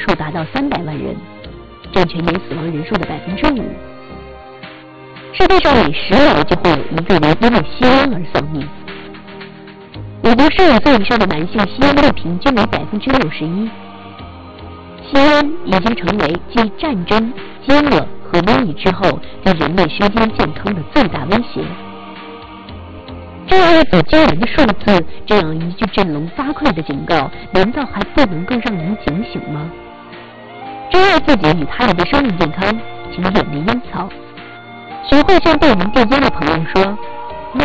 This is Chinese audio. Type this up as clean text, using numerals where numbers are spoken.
数达到300万人，占全年死亡人数的5%。世界上每10秒就会有一个人因为吸烟而丧命。美国15岁以上的男性吸烟率平均为61%。吸烟已经成为继战争、饥饿和瘟疫之后对人类身心健康的最大威胁。这样一组惊人的数字，这样一句振聋发聩的警告，难道还不能够让人警醒吗？珍爱自己与他人的生命健康，请远离烟草。学会向被人递烟的朋友说：